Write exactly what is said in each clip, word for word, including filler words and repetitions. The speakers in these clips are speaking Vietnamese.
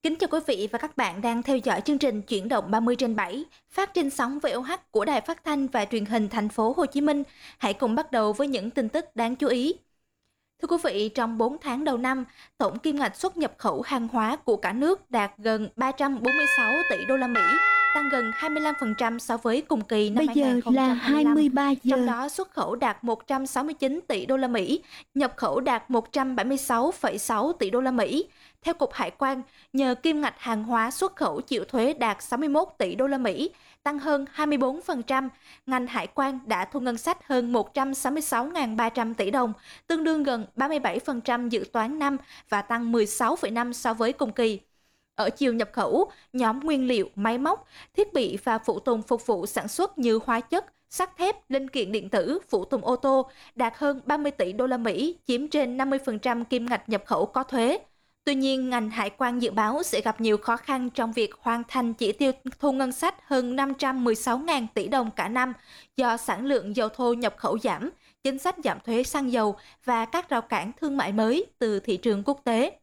Kính chào quý vị và các bạn đang theo dõi chương trình Chuyển động ba mươi trên bảy phát trên sóng vê o hát của Đài Phát thanh và Truyền hình Thành phố Hồ Chí Minh. Hãy cùng bắt đầu với những tin tức đáng chú ý. Thưa quý vị, trong bốn tháng đầu năm, tổng kim ngạch xuất nhập khẩu hàng hóa của cả nước đạt gần ba trăm bốn mươi sáu tỷ đô la Mỹ, tăng gần hai mươi lăm phần trăm so với cùng kỳ năm Bây hai giờ là hai mươi ba giờ. Trong đó xuất khẩu đạt một trăm sáu mươi chín tỷ đô la Mỹ, nhập khẩu đạt một trăm bảy mươi sáu phẩy sáu tỷ đô la Mỹ. Theo Cục Hải quan, nhờ kim ngạch hàng hóa xuất khẩu chịu thuế đạt sáu mươi mốt tỷ đô la Mỹ, tăng hơn hai mươi bốn phần trăm, ngành hải quan đã thu ngân sách hơn một trăm sáu mươi sáu nghìn ba trăm tỷ đồng, tương đương gần ba mươi bảy phần trăm dự toán năm và tăng mười sáu phẩy năm so với cùng kỳ. Ở chiều nhập khẩu, nhóm nguyên liệu, máy móc, thiết bị và phụ tùng phục vụ sản xuất như hóa chất, sắt thép, linh kiện điện tử, phụ tùng ô tô đạt hơn ba mươi tỷ đô la Mỹ, chiếm trên năm mươi phần trăm kim ngạch nhập khẩu có thuế. Tuy nhiên, ngành hải quan dự báo sẽ gặp nhiều khó khăn trong việc hoàn thành chỉ tiêu thu ngân sách hơn năm trăm mười sáu nghìn tỷ đồng cả năm do sản lượng dầu thô nhập khẩu giảm, chính sách giảm thuế xăng dầu và các rào cản thương mại mới từ thị trường quốc tế.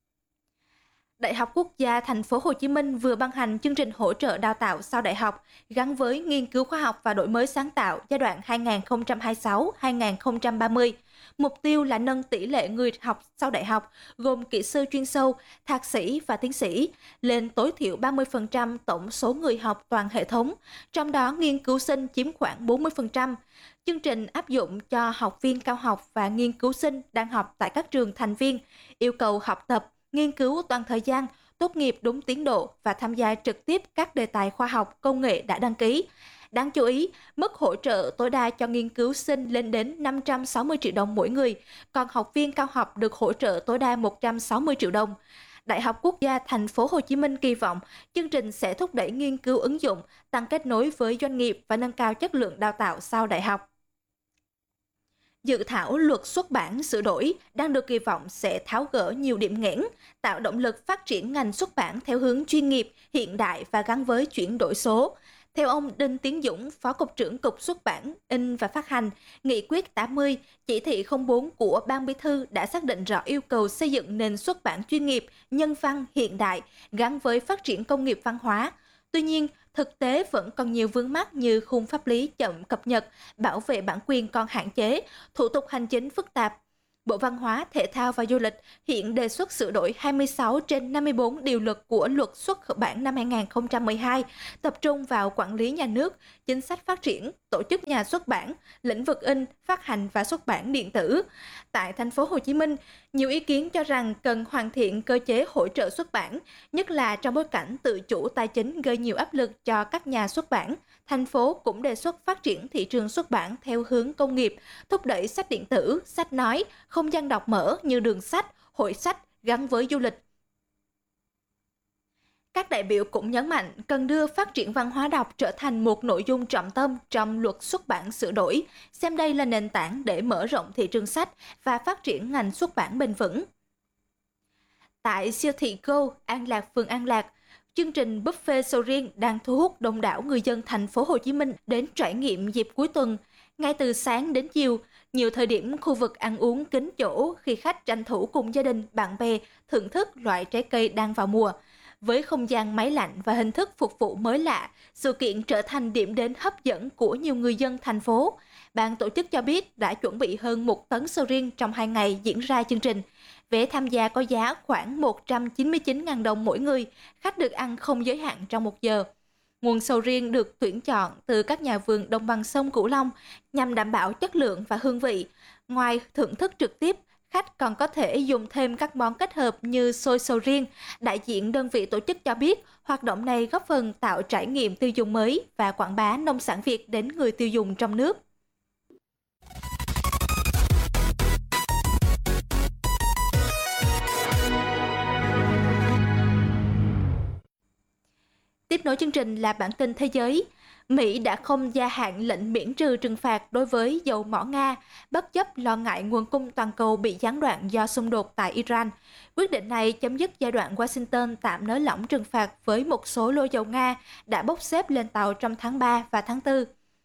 Đại học Quốc gia Thành phố Hồ Chí Minh vừa ban hành chương trình hỗ trợ đào tạo sau đại học gắn với nghiên cứu khoa học và đổi mới sáng tạo giai đoạn hai nghìn không trăm hai mươi sáu đến hai nghìn không trăm ba mươi. Mục tiêu là nâng tỷ lệ người học sau đại học gồm kỹ sư chuyên sâu, thạc sĩ và tiến sĩ lên tối thiểu ba mươi phần trăm tổng số người học toàn hệ thống, trong đó nghiên cứu sinh chiếm khoảng bốn mươi phần trăm. Chương trình áp dụng cho học viên cao học và nghiên cứu sinh đang học tại các trường thành viên, yêu cầu học tập, nghiên cứu toàn thời gian, tốt nghiệp đúng tiến độ và tham gia trực tiếp các đề tài khoa học, công nghệ đã đăng ký. Đáng chú ý, mức hỗ trợ tối đa cho nghiên cứu sinh lên đến năm trăm sáu mươi triệu đồng mỗi người, còn học viên cao học được hỗ trợ tối đa một trăm sáu mươi triệu đồng. Đại học Quốc gia Thành phố Hồ Chí Minh kỳ vọng chương trình sẽ thúc đẩy nghiên cứu ứng dụng, tăng kết nối với doanh nghiệp và nâng cao chất lượng đào tạo sau đại học. Dự thảo luật xuất bản sửa đổi đang được kỳ vọng sẽ tháo gỡ nhiều điểm nghẽn, tạo động lực phát triển ngành xuất bản theo hướng chuyên nghiệp, hiện đại và gắn với chuyển đổi số. Theo ông Đinh Tiến Dũng, Phó Cục trưởng Cục Xuất bản, In và Phát hành, Nghị quyết tám mươi, Chỉ thị không bốn của Ban Bí thư đã xác định rõ yêu cầu xây dựng nền xuất bản chuyên nghiệp, nhân văn, hiện đại, gắn với phát triển công nghiệp văn hóa. Tuy nhiên, thực tế vẫn còn nhiều vướng mắc như khung pháp lý chậm cập nhật, bảo vệ bản quyền còn hạn chế, thủ tục hành chính phức tạp. Bộ Văn hóa, Thể thao và Du lịch hiện đề xuất sửa đổi hai mươi sáu trên năm mươi bốn điều luật của Luật xuất bản năm hai nghìn không trăm mười hai, tập trung vào quản lý nhà nước, chính sách phát triển, tổ chức nhà xuất bản, lĩnh vực in, phát hành và xuất bản điện tử. Tại Thành phố Hồ Chí Minh, nhiều ý kiến cho rằng cần hoàn thiện cơ chế hỗ trợ xuất bản, nhất là trong bối cảnh tự chủ tài chính gây nhiều áp lực cho các nhà xuất bản. Thành phố cũng đề xuất phát triển thị trường xuất bản theo hướng công nghiệp, thúc đẩy sách điện tử, sách nói, không gian đọc mở như đường sách, hội sách gắn với du lịch. Các đại biểu cũng nhấn mạnh cần đưa phát triển văn hóa đọc trở thành một nội dung trọng tâm trong luật xuất bản sửa đổi, xem đây là nền tảng để mở rộng thị trường sách và phát triển ngành xuất bản bền vững. Tại siêu thị Go, An Lạc, phường An Lạc, chương trình buffet sầu riêng đang thu hút đông đảo người dân Thành phố Hồ Chí Minh đến trải nghiệm dịp cuối tuần. Ngay từ sáng đến chiều, nhiều thời điểm khu vực ăn uống kín chỗ khi khách tranh thủ cùng gia đình, bạn bè thưởng thức loại trái cây đang vào mùa. Với không gian máy lạnh và hình thức phục vụ mới lạ, sự kiện trở thành điểm đến hấp dẫn của nhiều người dân thành phố. Ban tổ chức cho biết đã chuẩn bị hơn một tấn sầu riêng trong hai ngày diễn ra chương trình. Vé tham gia có giá khoảng một trăm chín mươi chín nghìn đồng mỗi người, khách được ăn không giới hạn trong một giờ. Nguồn sầu riêng được tuyển chọn từ các nhà vườn đồng bằng sông Cửu Long nhằm đảm bảo chất lượng và hương vị. Ngoài thưởng thức trực tiếp, khách còn có thể dùng thêm các món kết hợp như xôi sầu riêng. Đại diện đơn vị tổ chức cho biết, hoạt động này góp phần tạo trải nghiệm tiêu dùng mới và quảng bá nông sản Việt đến người tiêu dùng trong nước. Tiếp nối chương trình là bản tin thế giới. Mỹ đã không gia hạn lệnh miễn trừ trừng phạt đối với dầu mỏ Nga, bất chấp lo ngại nguồn cung toàn cầu bị gián đoạn do xung đột tại Iran. Quyết định này chấm dứt giai đoạn Washington tạm nới lỏng trừng phạt với một số lô dầu Nga đã bốc xếp lên tàu trong tháng ba và tháng tư.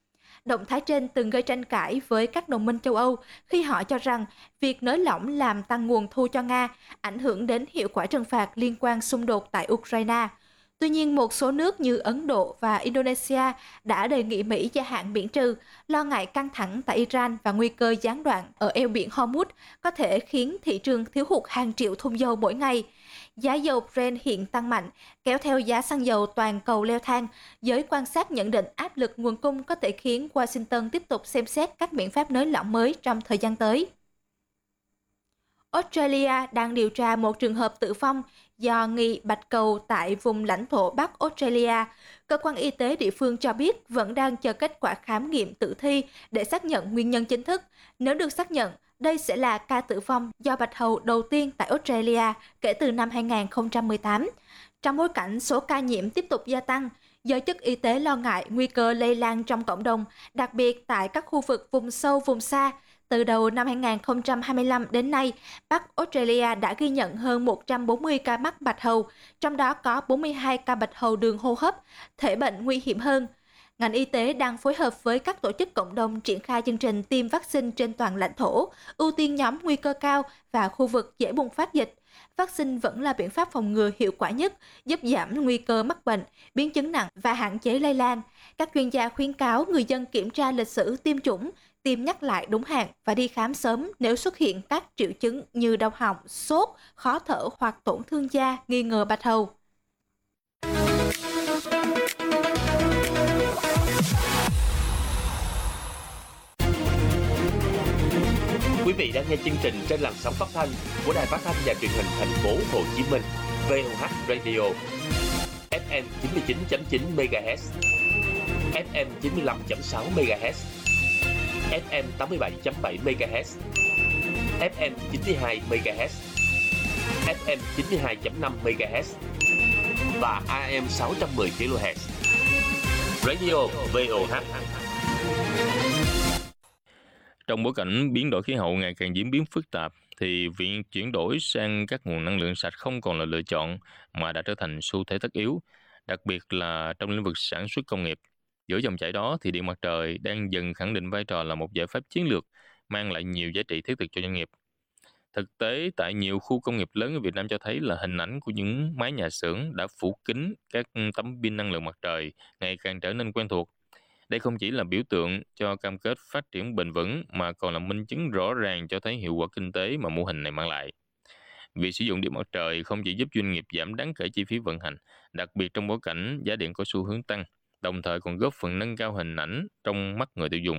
Động thái trên từng gây tranh cãi với các đồng minh châu Âu khi họ cho rằng việc nới lỏng làm tăng nguồn thu cho Nga, ảnh hưởng đến hiệu quả trừng phạt liên quan xung đột tại Ukraine. Tuy nhiên, một số nước như Ấn Độ và Indonesia đã đề nghị Mỹ gia hạn miễn trừ, lo ngại căng thẳng tại Iran và nguy cơ gián đoạn ở eo biển Hormuz có thể khiến thị trường thiếu hụt hàng triệu thùng dầu mỗi ngày. Giá dầu Brent hiện tăng mạnh, kéo theo giá xăng dầu toàn cầu leo thang. Giới quan sát nhận định áp lực nguồn cung có thể khiến Washington tiếp tục xem xét các biện pháp nới lỏng mới trong thời gian tới. Australia đang điều tra một trường hợp tử vong do nghi bạch cầu tại vùng lãnh thổ Bắc Australia. Cơ quan y tế địa phương cho biết vẫn đang chờ kết quả khám nghiệm tử thi để xác nhận nguyên nhân chính thức. Nếu được xác nhận, đây sẽ là ca tử vong do bạch hầu đầu tiên tại Australia kể từ năm hai nghìn không trăm mười tám. Trong bối cảnh số ca nhiễm tiếp tục gia tăng, giới chức y tế lo ngại nguy cơ lây lan trong cộng đồng, đặc biệt tại các khu vực vùng sâu, vùng xa. Từ đầu năm hai nghìn không trăm hai mươi lăm đến nay, Bắc Australia đã ghi nhận hơn một trăm bốn mươi ca mắc bạch hầu, trong đó có bốn mươi hai ca bạch hầu đường hô hấp, thể bệnh nguy hiểm hơn. Ngành y tế đang phối hợp với các tổ chức cộng đồng triển khai chương trình tiêm vaccine trên toàn lãnh thổ, ưu tiên nhóm nguy cơ cao và khu vực dễ bùng phát dịch. Vaccine vẫn là biện pháp phòng ngừa hiệu quả nhất, giúp giảm nguy cơ mắc bệnh, biến chứng nặng và hạn chế lây lan. Các chuyên gia khuyến cáo người dân kiểm tra lịch sử tiêm chủng, tiêm nhắc lại đúng hạn và đi khám sớm nếu xuất hiện các triệu chứng như đau họng, sốt, khó thở hoặc tổn thương da nghi ngờ bạch hầu. Quý vị đang nghe chương trình trên làn sóng phát thanh của Đài Phát thanh và Truyền hình Thành phố Hồ Chí Minh, vê o hát Radio, ép em chín mươi chín chấm chín MHz, ép em chín mươi lăm chấm sáu MHz, ép em tám mươi bảy chấm bảy MHz, ép em chín mươi hai MHz, ép em chín mươi hai chấm năm MHz và a em sáu trăm mười kHz. Radio vê o hát. Trong bối cảnh biến đổi khí hậu ngày càng diễn biến phức tạp, thì việc chuyển đổi sang các nguồn năng lượng sạch không còn là lựa chọn mà đã trở thành xu thế tất yếu, đặc biệt là trong lĩnh vực sản xuất công nghiệp. Giữa dòng chảy đó thì điện mặt trời đang dần khẳng định vai trò là một giải pháp chiến lược mang lại nhiều giá trị thiết thực cho doanh nghiệp. Thực tế, tại nhiều khu công nghiệp lớn ở Việt Nam cho thấy là hình ảnh của những mái nhà xưởng đã phủ kín các tấm pin năng lượng mặt trời ngày càng trở nên quen thuộc. Đây không chỉ là biểu tượng cho cam kết phát triển bền vững mà còn là minh chứng rõ ràng cho thấy hiệu quả kinh tế mà mô hình này mang lại. Việc sử dụng điện mặt trời không chỉ giúp doanh nghiệp giảm đáng kể chi phí vận hành, đặc biệt trong bối cảnh giá điện có xu hướng tăng, đồng thời còn góp phần nâng cao hình ảnh trong mắt người tiêu dùng.